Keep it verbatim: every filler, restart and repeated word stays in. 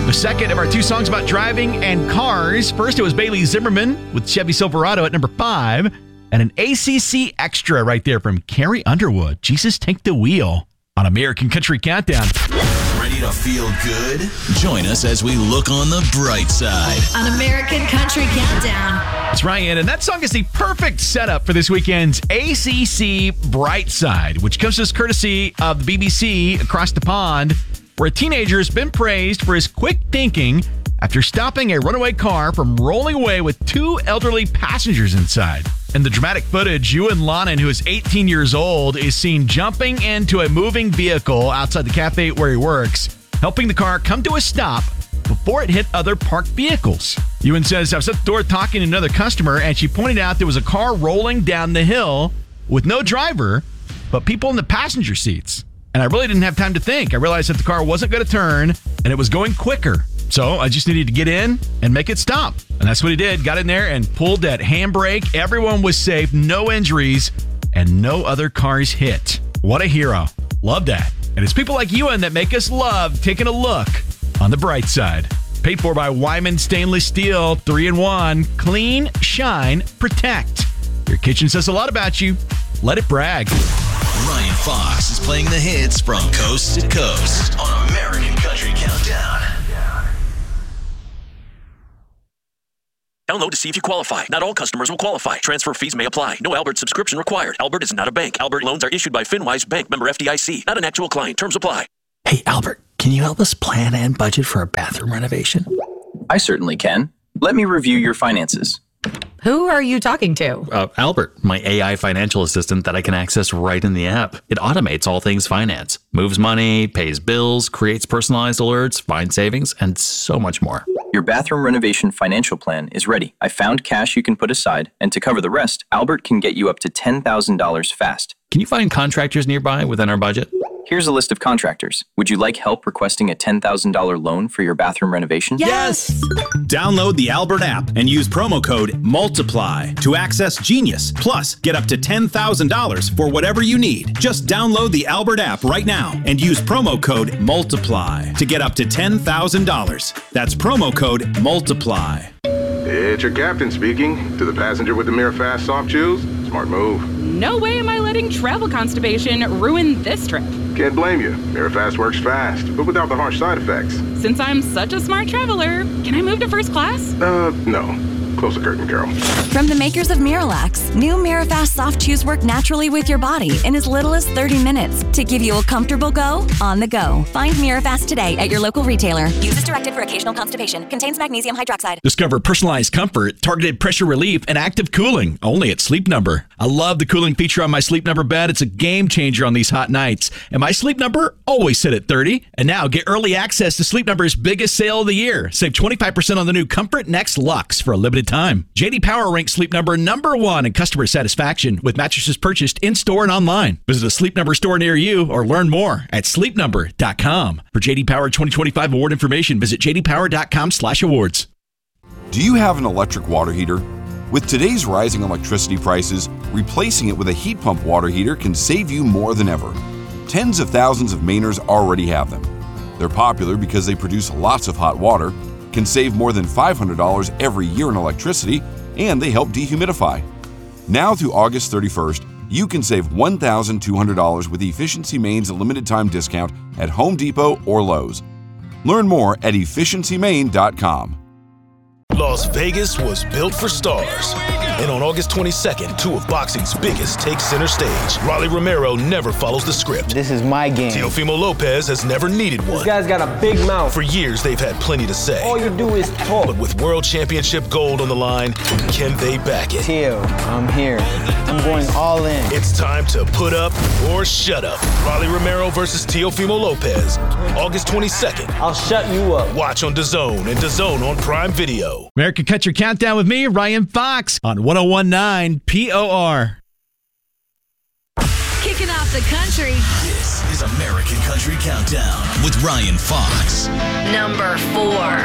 The second of our two songs about driving and cars. First, it was Bailey Zimmerman with Chevy Silverado at number five. And an A C C extra right there from Carrie Underwood. Jesus, Take the Wheel on American Country Countdown. Ready to feel good? Join us as we look on the bright side. On American Country Countdown. It's Ryan, and that song is the perfect setup for this weekend's A C C Bright Side, which comes to us courtesy of the B B C Across the Pond, where a teenager has been praised for his quick thinking after stopping a runaway car from rolling away with two elderly passengers inside. In the dramatic footage, Ewan Lonan, who is eighteen years old, is seen jumping into a moving vehicle outside the cafe where he works, helping the car come to a stop before it hit other parked vehicles. Ewan says, I was at the door talking to another customer, and she pointed out there was a car rolling down the hill with no driver, but people in the passenger seats. And I really didn't have time to think. I realized that the car wasn't going to turn, and it was going quicker. So I just needed to get in and make it stop. And that's what he did. Got in there and pulled that handbrake. Everyone was safe, no injuries, and no other cars hit. What a hero. Love that. And it's people like Ewan that make us love taking a look on the bright side. Paid for by Wyman Stainless Steel, three in one. Clean, shine, protect. Your kitchen says a lot about you. Let it brag. Ryan Fox is playing the hits from coast to coast on American Country Countdown. Download to see if you qualify. Not all customers will qualify. Transfer fees may apply. No Albert subscription required. Albert is not a bank. Albert loans are issued by FinWise Bank, member F D I C. Not an actual client. Terms apply. Hey, Albert, can you help us plan and budget for a bathroom renovation? I certainly can. Let me review your finances. Who are you talking to? Uh, Albert, my A I financial assistant that I can access right in the app. It automates all things finance, moves money, pays bills, creates personalized alerts, finds savings, and so much more. Your bathroom renovation financial plan is ready. I found cash you can put aside, and to cover the rest, Albert can get you up to ten thousand dollars fast. Can you find contractors nearby within our budget? Here's a list of contractors. Would you like help requesting a ten thousand dollars loan for your bathroom renovation? Yes! Download the Albert app and use promo code MULTIPLY to access Genius. Plus, get up to ten thousand dollars for whatever you need. Just download the Albert app right now and use promo code MULTIPLY to get up to ten thousand dollars. That's promo code MULTIPLY. It's your captain speaking. To the passenger with the Mirror Fast soft chews, smart move. No way am I letting travel constipation ruin this trip. Can't blame you. Mirror Fast works fast, but without the harsh side effects. Since I'm such a smart traveler, can I move to first class? Uh, no. Close the curtain, Carol. From the makers of Miralax, new Mirafast soft chews work naturally with your body in as little as thirty minutes to give you a comfortable go on the go. Find Mirafast today at your local retailer. Use as directed for occasional constipation. Contains magnesium hydroxide. Discover personalized comfort, targeted pressure relief, and active cooling only at Sleep Number. I love the cooling feature on my Sleep Number bed. It's a game changer on these hot nights. And my Sleep Number always sit at thirty. And now get early access to Sleep Number's biggest sale of the year. Save twenty-five percent on the new Comfort Next Luxe for a limited time. J D Power ranks Sleep Number number one in customer satisfaction with mattresses purchased in-store and online. Visit a Sleep Number store near you or learn more at sleep number dot com. For J D Power twenty twenty-five award information, visit j d power dot com slash awards. Do you have an electric water heater? With today's rising electricity prices, replacing it with a heat pump water heater can save you more than ever. Tens of thousands of Mainers already have them. They're popular because they produce lots of hot water, can save more than five hundred dollars every year in electricity, and they help dehumidify. Now through August thirty-first, you can save one thousand two hundred dollars with Efficiency Maine's limited time discount at Home Depot or Lowe's. Learn more at efficiency maine dot com. Las Vegas was built for stars. And on August twenty-second, two of boxing's biggest take center stage. Rolly Romero never follows the script. This is my game. Teofimo Lopez has never needed one. This guy's got a big mouth. For years, they've had plenty to say. All you do is talk. But with World Championship gold on the line, can they back it? Teo, I'm here. I'm going all in. It's time to put up or shut up. Rolly Romero versus Teofimo Lopez. August twenty-second. I'll shut you up. Watch on DAZN and DAZN on Prime Video. American Country Countdown with me, Ryan Fox, on one oh one point nine P O R. Kicking off the country. This is American Country Countdown with Ryan Fox. Number four.